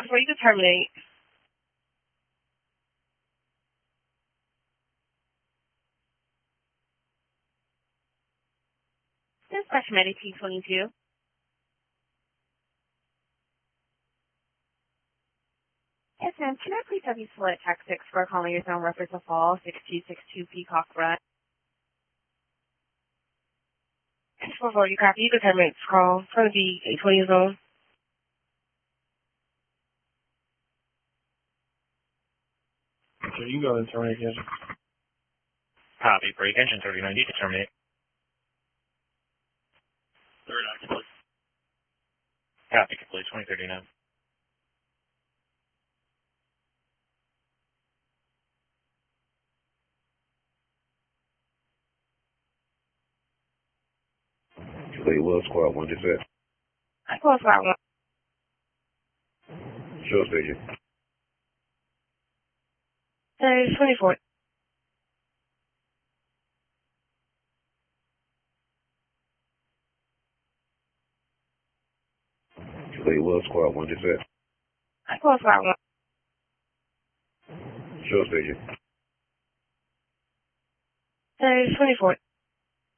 before you can terminate. Dispatch Medic T22. Yes, ma'am. Can I please have you select tax 6 for calling your zone reference to fall 6262 Peacock Run? 644, you copy. You can terminate this call from the 820 zone. So you can go and terminate again. Copy. Break engine 39. You can terminate. Third occupancy. Copy. Complete 2039. Complete Will Squad 1 dispatch. I call Squad 1. Show station. 24. Complete Will Squad 1 dispatch. I call Squad 1. Show station. 24.